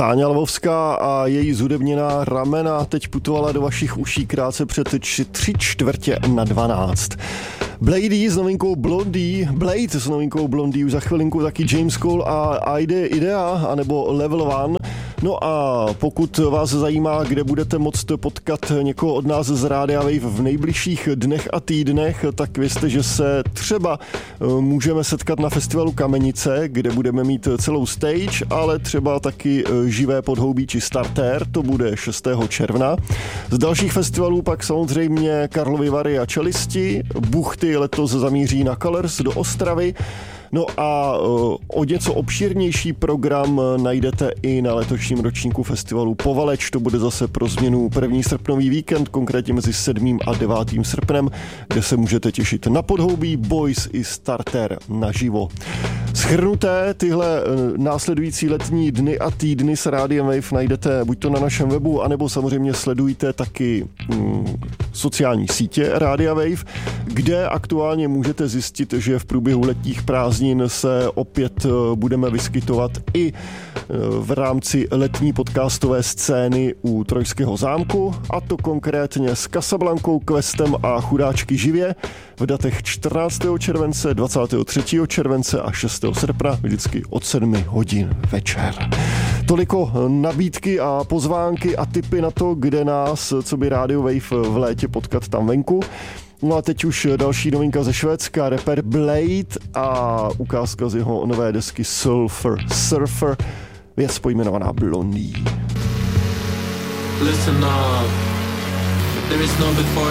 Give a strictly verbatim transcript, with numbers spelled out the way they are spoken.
Táňa Lvovská a její zhudebněná Ramena teď putovala do vašich uší krátce před tři čtvrtě na dvanáct. Blade s novinkou Blondie, Blade s novinkou Blondie, už za chvilinku taky James Cole a Ide Idea, anebo Level One. No a pokud vás zajímá, kde budete moct potkat někoho od nás z Rádia Wave v nejbližších dnech a týdnech, tak vězte, že se třeba můžeme setkat na festivalu Kamenice, kde budeme mít celou stage, ale třeba taky živé podhoubí či starter, to bude šestého června. Z dalších festivalů pak samozřejmě Karlovy Vary a Čelisti, Buchty letos zamíří na Colors do Ostravy. No a o něco obšírnější program najdete i na letošním ročníku festivalu Povaleč. To bude zase pro změnu první srpnový víkend, konkrétně mezi sedmým a devátým srpnem, kde se můžete těšit na podhoubí, boys i starter naživo. Shrnuté tyhle následující letní dny a týdny s Rádiem Wave najdete buď to na našem webu, anebo samozřejmě sledujte taky mm, sociální sítě Rádia Wave, kde aktuálně můžete zjistit, že v průběhu letních prázdnin se opět budeme vyskytovat i v rámci letní podcastové scény u Trojského zámku, a to konkrétně s Casablankou, Questem a Chudáčky živě v datech čtrnáctého července, dvacátého třetího července a šestého srpna, vždycky od sedmi hodin večer. Toliko nabídky a pozvánky a tipy na to, kde nás, co by Radio Wave v létě potkat tam venku. No a teď už další novinka ze Švédska, rapper Blade a ukázka z jeho nové desky Sulfur Surfer, věc pojmenovaná Blondie. Listen up, there is no before